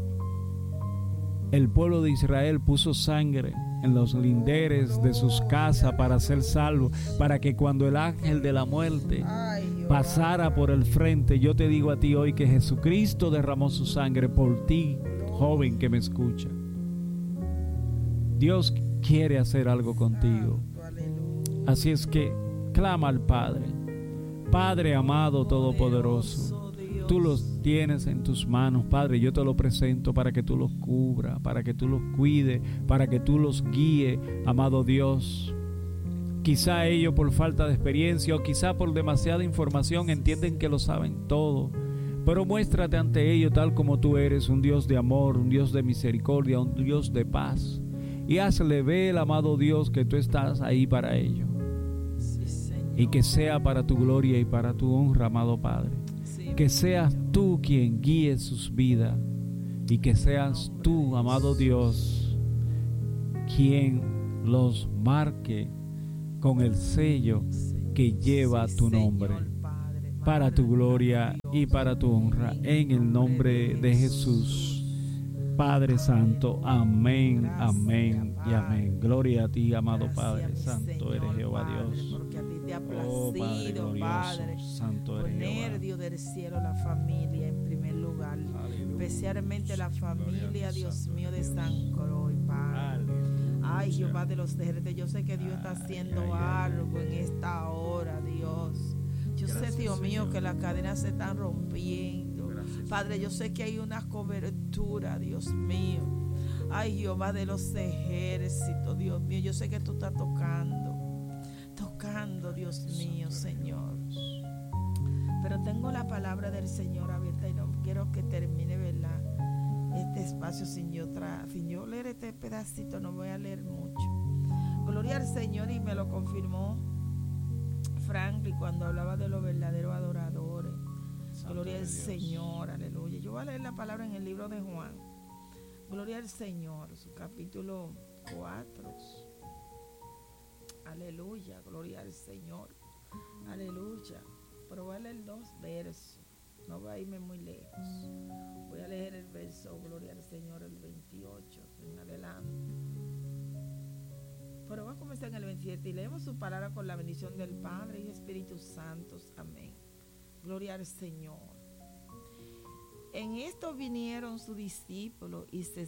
el pueblo de Israel puso sangre en los linderes de sus casas para ser salvos, para que cuando el ángel de la muerte pasara por el frente, yo te digo a ti hoy que Jesucristo derramó su sangre por ti, joven que me escucha. Dios quiere hacer algo contigo. Así es que clama al Padre. Padre amado todopoderoso, tú los tienes en tus manos, Padre. Yo te lo presento para que tú los cubras, para que tú los cuides, para que tú los guíes, amado Dios. Quizá ellos, por falta de experiencia o quizá por demasiada información, entienden que lo saben todo. Pero muéstrate ante ellos tal como tú eres, un Dios de amor, un Dios de misericordia, un Dios de paz. Y hazle ver, amado Dios, que tú estás ahí para ellos. Y que sea para tu gloria y para tu honra, amado Padre. Que seas tú quien guíe sus vidas. Y que seas tú, amado Dios, quien los marque con el sello que lleva tu nombre, para tu gloria y para tu honra, en el nombre de Jesús. Padre Santo, amén, amén y amén. Gloria a ti, amado Padre Santo, eres Jehová Dios. Porque a ti te ha Oh, Padre placido, glorioso, Padre, Santo eres poner, Jehová. Dios del cielo, la familia en primer lugar. Aleluya. Especialmente la familia, Gloria Dios Santo mío, de Dios. San Croix, Padre. Aleluya. Ay, Jehová de los ejércitos, yo sé que Dios está Ay, haciendo ay, ay, algo ay, en ay. esta hora, Dios. Yo Gracias, sé, Dios mío, Señor. que las cadenas se están rompiendo. Gracias, Padre, yo sé que hay una cobertura, Dios mío. Ay, Jehová de los ejércitos, Dios mío, yo sé que tú estás tocando, tocando, Dios mío, Señor. Pero tengo la palabra del Señor abierta y no quiero que termine, ¿verdad? Este espacio sin yo, tra sin yo leer este pedacito, no voy a leer mucho. Gloria al Señor, y me lo confirmó Franklin cuando hablaba de los verdaderos adoradores. Santo Gloria al de Dios. Señor, aleluya. Yo voy a leer la palabra en el libro de Juan. Gloria al Señor, su capítulo cuatro. Aleluya, gloria al Señor. Aleluya. Pero voy a leer dos versos. No voy a irme muy lejos. Voy a leer el verso, gloria al Señor, el veintiocho en adelante. Pero voy a comenzar en el veintisiete y leemos su palabra con la bendición del Padre y Espíritu Santo. Amén. Gloria al Señor. En esto vinieron sus discípulos y se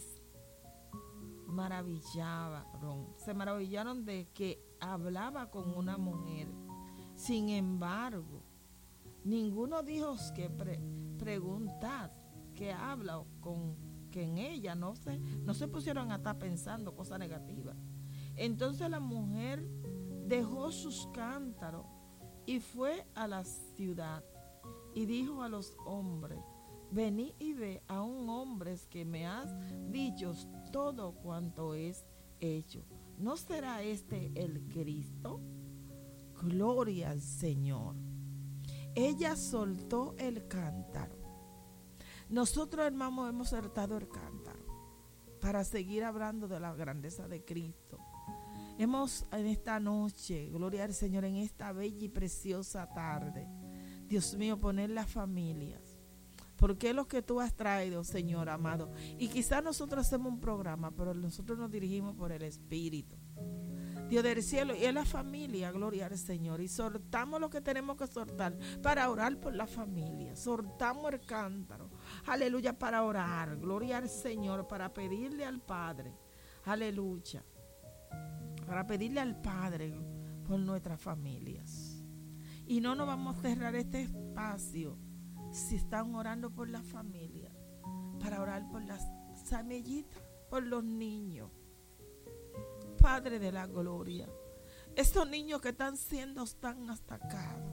maravillaron, se maravillaron de que hablaba con una mujer. Sin embargo, ninguno dijo que pre preguntad que habla con que en ella no se, no se pusieron a estar pensando cosas negativas. Entonces la mujer dejó sus cántaros y fue a la ciudad y dijo a los hombres: vení y ve a un hombre que me has dicho todo cuanto es hecho. ¿No será este el Cristo? Gloria al Señor. Ella soltó el cántaro. Nosotros, hermanos, hemos soltado el cántaro para seguir hablando de la grandeza de Cristo. Hemos en esta noche, gloria al Señor, en esta bella y preciosa tarde, Dios mío, poner las familias. Porque es lo que tú has traído, Señor amado. Y quizás nosotros hacemos un programa, pero nosotros nos dirigimos por el Espíritu. Dios del cielo, y es la familia, gloria al Señor. Y soltamos lo que tenemos que soltar para orar por la familia. Soltamos el cántaro, aleluya, para orar, gloria al Señor, para pedirle al Padre, aleluya, para pedirle al Padre por nuestras familias. Y no nos vamos a cerrar este espacio si están orando por la familia, para orar por las samellitas, por los niños. Padre de la gloria, esos niños que están siendo tan atacados,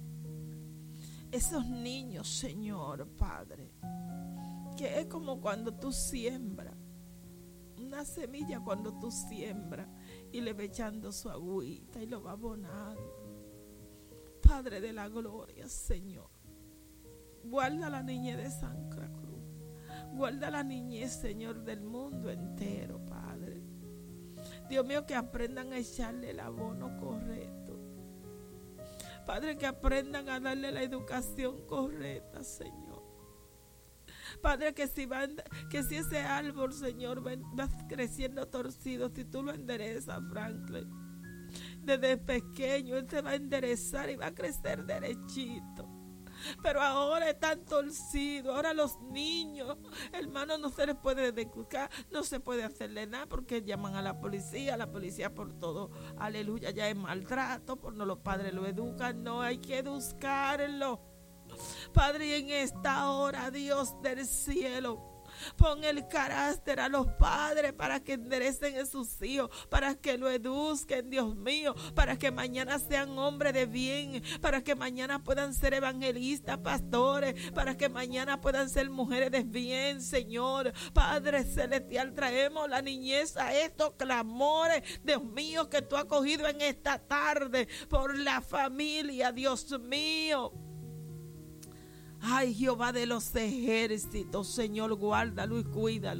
esos niños, Señor Padre, que es como cuando tú siembras una semilla, cuando tú siembras y le va echando su agüita y lo va abonando. Padre de la gloria, Señor, guarda la niñez de Santa Cruz, guarda la niñez, Señor, del mundo entero, Padre. Dios mío, que aprendan a echarle el abono correcto. Padre, que aprendan a darle la educación correcta, Señor. Padre, que si, va, que si ese árbol, Señor, va, va creciendo torcido, si tú lo enderezas, Franklin, desde pequeño, él se va a enderezar y va a crecer derechito. Pero ahora están torcidos. Ahora los niños, hermanos, no se les puede educar, no se puede hacerle nada porque llaman a la policía, la policía por todo, aleluya, ya es maltrato, por no los padres lo educan, no hay que educarlo. Padre, y en esta hora, Dios del cielo, pon el carácter a los padres para que enderecen a sus hijos, para que lo eduquen, Dios mío, para que mañana sean hombres de bien, para que mañana puedan ser evangelistas, pastores, para que mañana puedan ser mujeres de bien, Señor. Padre celestial, traemos la niñez a estos clamores, Dios mío, que tú has cogido en esta tarde por la familia, Dios mío. Ay, Jehová de los ejércitos, Señor, guárdalo y cuídalo.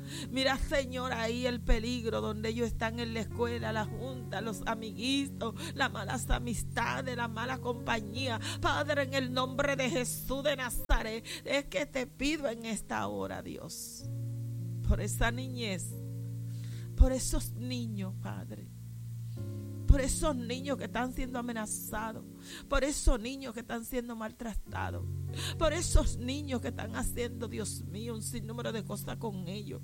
Mira, Señor, ahí el peligro donde ellos están en la escuela, la junta, los amiguitos, las malas amistades, la mala compañía. Padre, en el nombre de Jesús de Nazaret, es que te pido en esta hora, Dios, por esa niñez, por esos niños, Padre, por esos niños que están siendo amenazados, por esos niños que están siendo maltratados, por esos niños que están haciendo, Dios mío, un sinnúmero de cosas con ellos,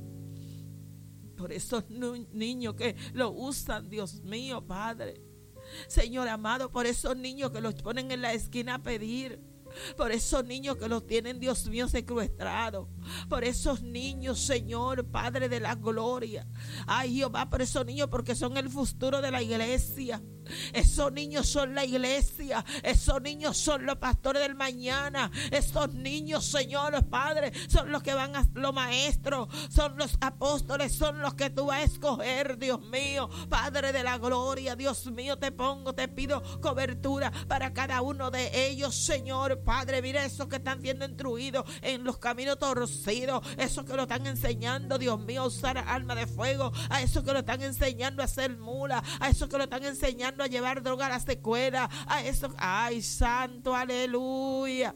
por esos niños que lo usan, Dios mío, Padre, Señor amado, por esos niños que los ponen en la esquina a pedir, por esos niños que los tienen, Dios mío, secuestrados, por esos niños, Señor, Padre de la gloria. Ay, Jehová, por esos niños, porque son el futuro de la iglesia. Esos niños son la iglesia. Esos niños son los pastores del mañana. Esos niños, Señor, Padre, son los que van a los maestros, son los apóstoles, son los que tú vas a escoger, Dios mío, Padre de la gloria. Dios mío, te pongo, te pido cobertura para cada uno de ellos, Señor, Padre. Mira esos que están siendo instruidos en los caminos torcidos, esos que lo están enseñando, Dios mío, a usar arma de fuego, a esos que lo están enseñando a hacer mula, a esos que lo están enseñando a llevar droga a la escuela, a esos, ay, santo, aleluya,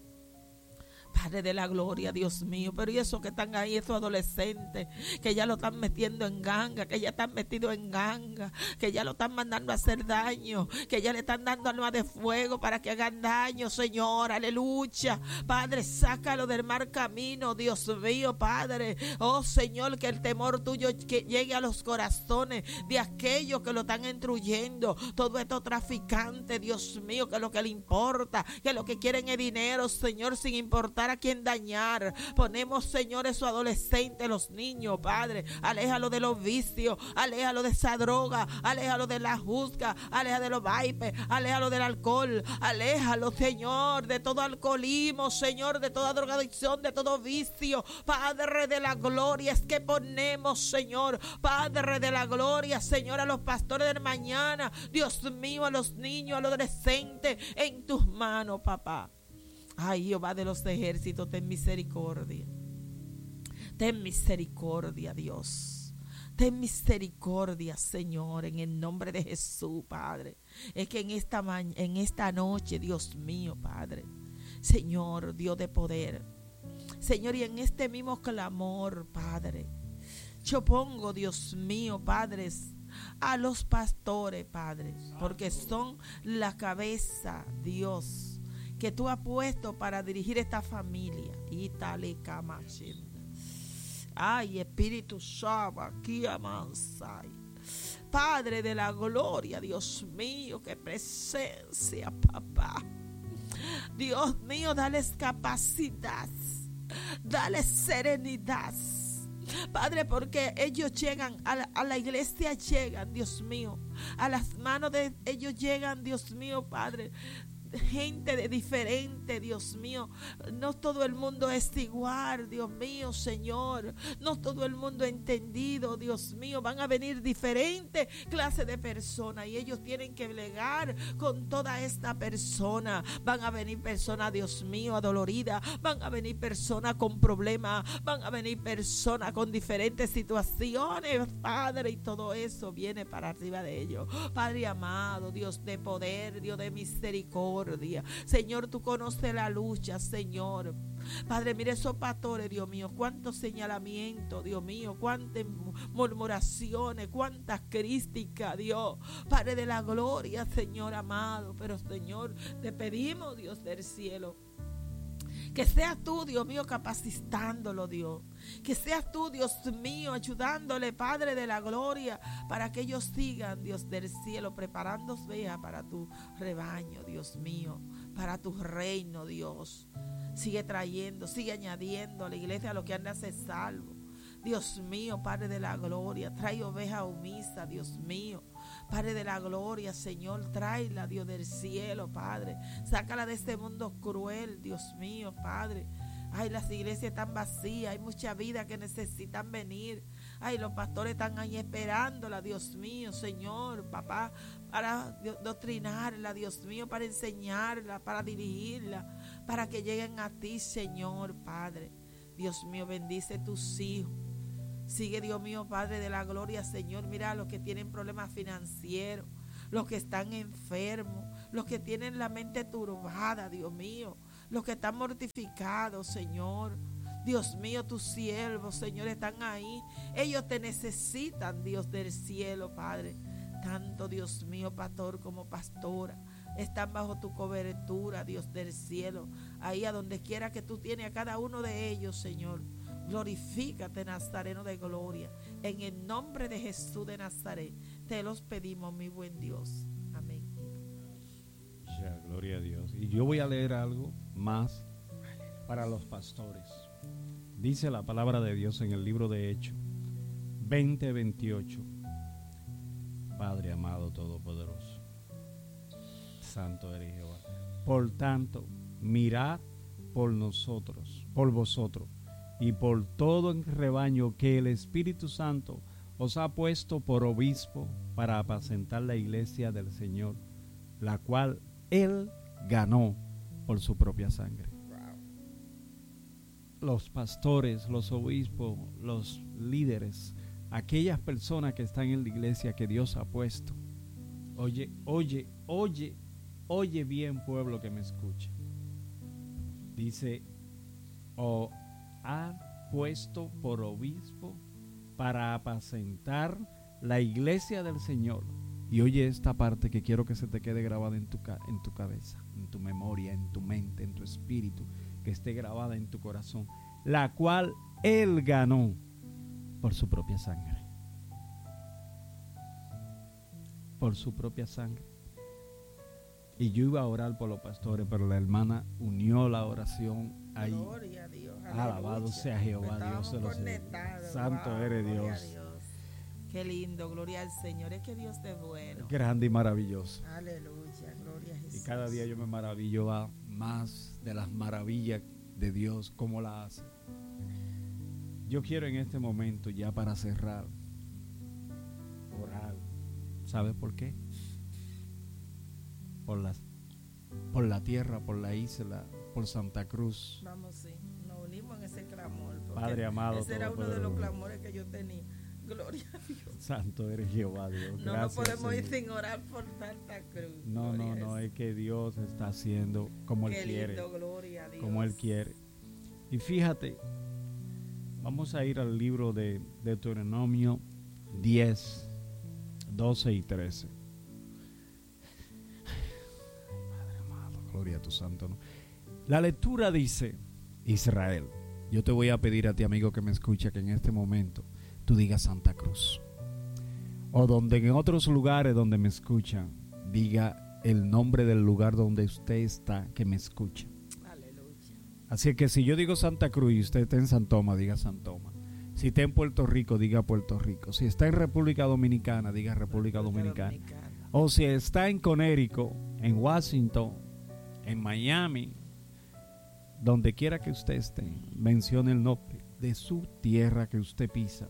Padre de la gloria, Dios mío. Pero y esos que están ahí, esos adolescentes que ya lo están metiendo en ganga, que ya están metidos en ganga, que ya lo están mandando a hacer daño, que ya le están dando armas de fuego para que hagan daño, Señor, aleluya, Padre, sácalo del mal camino, Dios mío, Padre. Oh Señor, que el temor tuyo que llegue a los corazones de aquellos que lo están instruyendo, todo esto traficante, Dios mío, que lo que le importa, que lo que quieren es dinero, Señor, sin importar a quien dañar. Ponemos, Señor, esos adolescentes, los niños, Padre, aléjalo de los vicios, aléjalo de esa droga, aléjalo de la juzga, aléjalo de los vaipes, aléjalo del alcohol, aléjalo, Señor, de todo alcoholismo, Señor, de toda drogadicción, de todo vicio, Padre de la gloria. Es que ponemos, Señor, Padre de la gloria, Señor, a los pastores del mañana, Dios mío, a los niños, a los adolescentes, en tus manos, papá. Ay, Jehová de los ejércitos, ten misericordia. Ten misericordia, Dios. Ten misericordia, Señor, en el nombre de Jesús, Padre. Es que en esta, ma- en esta noche, Dios mío, Padre, Señor, Dios de poder, Señor, y en este mismo clamor, Padre, yo pongo, Dios mío, padres, a los pastores, Padre, porque son la cabeza, Dios, que tú has puesto para dirigir esta familia. Ay, Espíritu Santo, aquí amansai. Padre de la gloria, Dios mío, qué presencia, papá. Dios mío, dales capacidad, dales serenidad, Padre, porque ellos llegan a la, a la iglesia, llegan, Dios mío, a las manos de ellos llegan, Dios mío, Padre, gente de diferente, Dios mío. No todo el mundo es igual, Dios mío, Señor. No todo el mundo entendido, Dios mío. Van a venir diferentes clases de personas y ellos tienen que plegar con toda esta persona. Van a venir personas, Dios mío, adoloridas. Van a venir personas con problemas. Van a venir personas con diferentes situaciones, Padre, y todo eso viene para arriba de ellos. Padre amado, Dios de poder, Dios de misericordia, Señor, tú conoces la lucha, Señor. Padre, mire esos pastores, Dios mío, cuántos señalamientos, Dios mío, cuántas murmuraciones, cuántas críticas, Dios, Padre de la gloria, Señor amado. Pero, Señor, te pedimos, Dios del cielo, que seas tú, Dios mío, capacitándolo, Dios. Que seas tú, Dios mío, ayudándole, Padre de la gloria, para que ellos sigan, Dios del cielo, preparándose para tu rebaño, Dios mío, para tu reino, Dios. Sigue trayendo, sigue añadiendo a la iglesia a lo que han de ser salvo. Dios mío, Padre de la gloria, trae oveja omisa, Dios mío. Padre de la gloria, Señor, tráela, Dios del cielo, Padre. Sácala de este mundo cruel, Dios mío, Padre. Ay, las iglesias están vacías, hay mucha vida que necesitan venir. Ay, los pastores están ahí esperándola, Dios mío, Señor, papá, para doctrinarla, Dios mío, para enseñarla, para dirigirla, para que lleguen a ti, Señor, Padre. Dios mío, bendice tus hijos. Sigue, Dios mío, Padre de la gloria, Señor, mira a los que tienen problemas financieros, los que están enfermos, los que tienen la mente turbada, Dios mío, los que están mortificados, Señor. Dios mío, tus siervos, Señor, están ahí. Ellos te necesitan, Dios del cielo, Padre. Tanto, Dios mío, pastor como pastora, están bajo tu cobertura, Dios del cielo. Ahí a donde quiera que tú tienes a cada uno de ellos, Señor. Glorifícate, Nazareno de gloria. En el nombre de Jesús de Nazaret, te los pedimos, mi buen Dios. Amén. Ya, gloria a Dios. Y yo voy a leer algo más para los pastores. Dice la palabra de Dios en el libro de Hechos veinte veintiocho. Padre amado todopoderoso, santo eres Jehová. Por tanto, mirad por nosotros, por vosotros y por todo el rebaño que el Espíritu Santo os ha puesto por obispo para apacentar la iglesia del Señor, la cual Él ganó por su propia sangre. Los pastores, los obispos, los líderes, aquellas personas que están en la iglesia que Dios ha puesto. Oye, oye, oye, oye bien, pueblo que me escuche. Dice, o ha puesto por obispo para apacentar la iglesia del Señor. Y oye esta parte que quiero que se te quede grabada en tu, en tu cabeza, en tu memoria, en tu mente, en tu espíritu, que esté grabada en tu corazón, la cual Él ganó por su propia sangre. Por su propia sangre. Y yo iba a orar por los pastores, pero la hermana unió la oración ahí. Gloria a Dios. Alabado sea Jehová, Dios de los cielos. Santo wow, eres Dios. Qué lindo, gloria al Señor. Es que Dios es bueno. Grande y maravilloso. Aleluya, gloria a Jesús. Y cada día yo me maravillo más de las maravillas de Dios, cómo la hace. Yo quiero en este momento, ya para cerrar, orar. ¿Sabe por qué? Por las, por la tierra, por la isla, por Santa Cruz. Vamos, sí, nos unimos en ese clamor. Padre amado, ese era uno de los clamores que yo tenía. Gloria a Dios. Santo eres Jehová, Dios. No nos podemos ir sin orar por Santa Cruz. No, no, no, es que Dios está haciendo como Él quiere. Lindo, gloria a Dios. Como Él quiere. Y fíjate, vamos a ir al libro de Deuteronomio diez, doce y trece. Padre amado, gloria a tu santo nombre. La lectura dice, Israel, yo te voy a pedir a ti, amigo, que me escucha, que en este momento tú digas Santa Cruz. O donde en otros lugares donde me escuchan, diga el nombre del lugar donde usted está, que me escucha. Aleluya. Así que si yo digo Santa Cruz y usted está en San Tomás, diga San Tomás. Si está en Puerto Rico, diga Puerto Rico. Si está en República Dominicana, diga República, República Dominicana. Dominicana. O si está en Connecticut, en Washington, en Miami, donde quiera que usted esté, mencione el nombre de su tierra que usted pisa.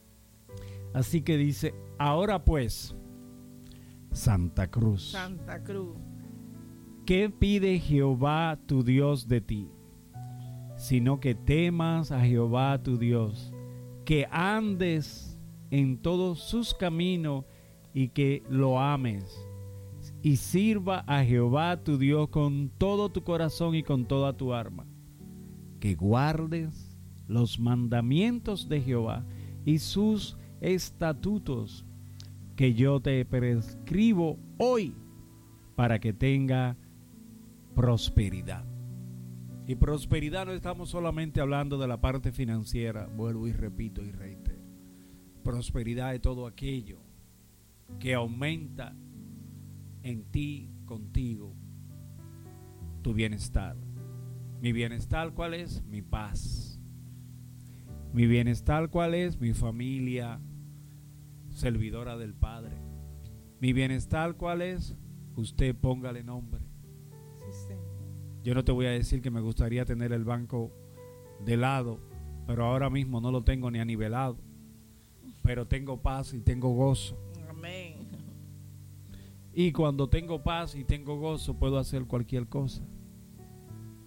Así que dice, ahora pues, Santa Cruz. Santa Cruz. ¿Qué pide Jehová tu Dios de ti? Sino que temas a Jehová tu Dios, que andes en todos sus caminos y que lo ames. Y sirva a Jehová tu Dios con todo tu corazón y con toda tu alma. Que guardes los mandamientos de Jehová y sus estatutos que yo te prescribo hoy para que tenga prosperidad. Y prosperidad no estamos solamente hablando de la parte financiera, vuelvo y repito y reitero. Prosperidad es todo aquello que aumenta en ti, contigo, tu bienestar. Mi bienestar, ¿cuál es? Mi paz. Mi bienestar, ¿cuál es? Mi familia servidora del Padre. Mi bienestar, ¿cuál es? Usted póngale nombre. Sí, señor. Yo no te voy a decir que me gustaría tener el banco de lado, pero ahora mismo no lo tengo ni anivelado. Pero tengo paz y tengo gozo. Amén. Y cuando tengo paz y tengo gozo, puedo hacer cualquier cosa.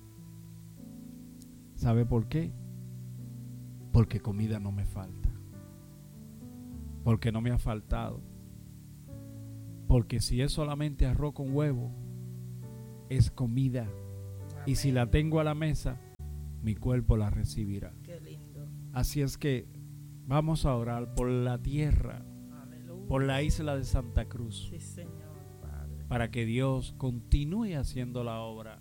¿Sabe por qué? Porque comida no me falta. porque no me ha faltado. Porque si es solamente arroz con huevo, es comida. Amén. Y si la tengo a la mesa, mi cuerpo la recibirá. Qué lindo. Así es que vamos a orar por la tierra, Aleluya. Por la isla de Santa Cruz. Sí, Señor, Padre. Para que Dios continúe haciendo la obra.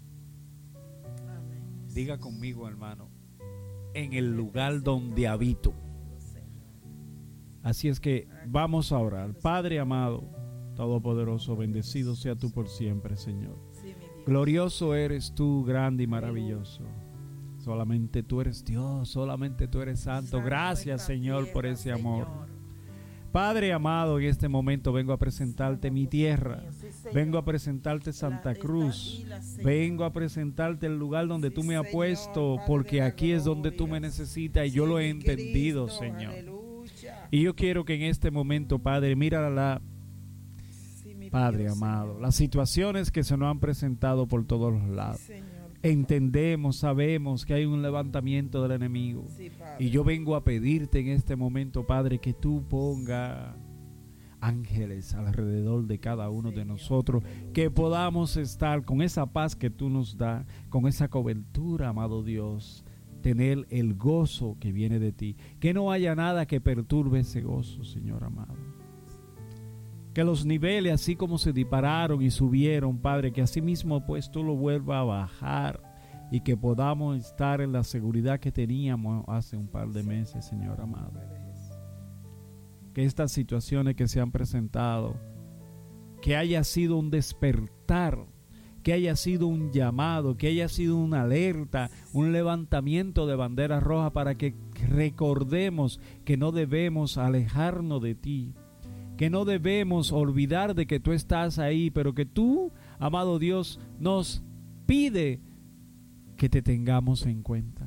Amén. Diga conmigo, hermano, en el lugar donde habito. Así es que vamos a orar. Padre amado, todopoderoso, bendecido sea tú por siempre, Señor. Glorioso eres tú, grande y maravilloso. Solamente tú eres Dios, solamente tú eres santo. Gracias, Señor, por ese amor. Padre amado, en este momento vengo a presentarte mi tierra. Vengo a presentarte Santa Cruz. Vengo a presentarte el lugar donde tú me has puesto, porque aquí es donde tú me necesitas y yo lo he entendido, Señor. Y yo quiero que en este momento, Padre, mira la Padre amado, las situaciones que se nos han presentado por todos los lados. Entendemos, sabemos que hay un levantamiento del enemigo. Y yo vengo a pedirte en este momento, Padre, que tú pongas ángeles alrededor de cada uno de nosotros, que podamos estar con esa paz que tú nos das, con esa cobertura, amado Dios, tener el gozo que viene de ti, que no haya nada que perturbe ese gozo, Señor amado. Que los niveles, así como se dispararon y subieron, Padre, que así mismo pues tú lo vuelvas a bajar y que podamos estar en la seguridad que teníamos hace un par de meses, Señor amado. Que estas situaciones que se han presentado, que haya sido un despertar, que haya sido un llamado, que haya sido una alerta, un levantamiento de bandera roja para que recordemos que no debemos alejarnos de ti, que no debemos olvidar de que tú estás ahí, pero que tú, amado Dios, nos pide que te tengamos en cuenta.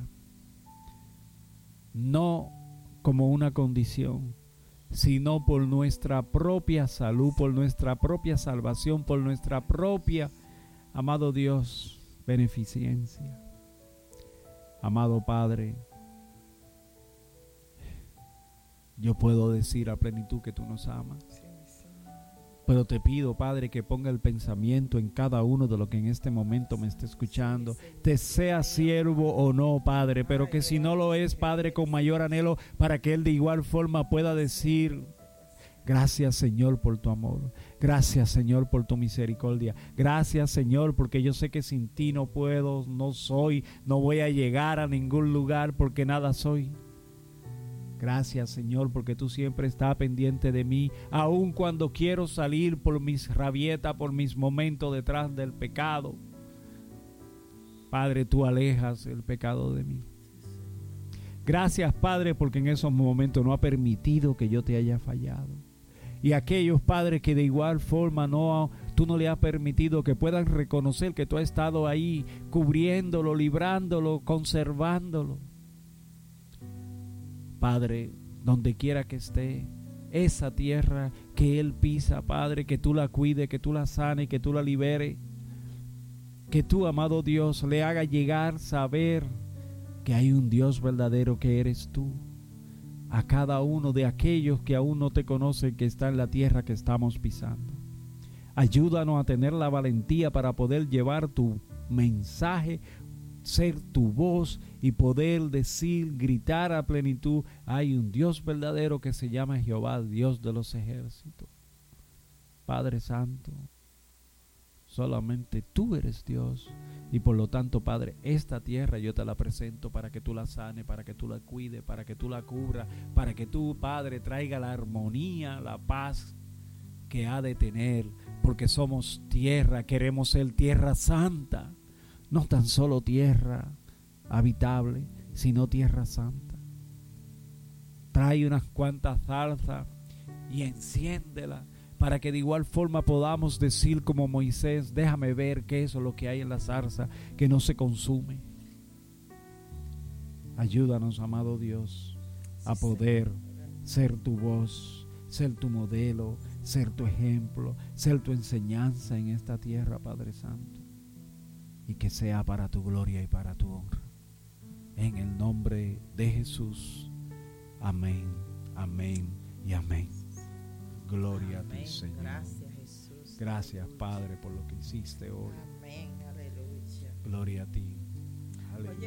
No como una condición, sino por nuestra propia salud, por nuestra propia salvación, por nuestra propia, amado Dios, beneficencia. Amado Padre, yo puedo decir a plenitud que tú nos amas. Pero te pido, Padre, que ponga el pensamiento en cada uno de los que en este momento me esté escuchando. Te sea siervo o no, Padre, pero que si no lo es, Padre, con mayor anhelo, para que él de igual forma pueda decir: gracias, Señor, por tu amor. Gracias, Señor, por tu misericordia. Gracias, Señor, porque yo sé que sin ti no puedo, no soy, no voy a llegar a ningún lugar porque nada soy. Gracias, Señor, porque tú siempre estás pendiente de mí, aun cuando quiero salir por mis rabietas, por mis momentos detrás del pecado. Padre, tú alejas el pecado de mí. Gracias, Padre, porque en esos momentos no ha permitido que yo te haya fallado. Y aquellos, Padre, que de igual forma no, tú no le has permitido que puedan reconocer que tú has estado ahí cubriéndolo, librándolo, conservándolo. Padre, donde quiera que esté, esa tierra que Él pisa, Padre, que tú la cuide, que tú la sane, que tú la libere, que tú, amado Dios, le haga llegar saber que hay un Dios verdadero que eres tú, a cada uno de aquellos que aún no te conocen, que está en la tierra que estamos pisando. Ayúdanos a tener la valentía para poder llevar tu mensaje, ser tu voz y poder decir, gritar a plenitud: hay un Dios verdadero que se llama Jehová, Dios de los ejércitos. Padre Santo, solamente tú eres Dios, y por lo tanto, Padre, esta tierra yo te la presento para que tú la sanes, para que tú la cuides, para que tú la cubras, para que tú, Padre, traiga la armonía, la paz que ha de tener, porque somos tierra, queremos ser tierra santa. No tan solo tierra habitable, sino tierra santa. Trae unas cuantas zarzas y enciéndela, para que de igual forma podamos decir como Moisés: déjame ver qué es lo que hay en la zarza que no se consume. Ayúdanos, amado Dios, a poder ser tu voz, ser tu modelo, ser tu ejemplo, ser tu enseñanza en esta tierra, Padre Santo. Y que sea para tu gloria y para tu honra. En el nombre de Jesús. Amén, amén y amén. Gloria Amén. a ti, Señor. Gracias, Jesús. Gracias, Padre, por lo que hiciste hoy. Amén. Aleluya. Gloria a ti. Aleluya. Oye,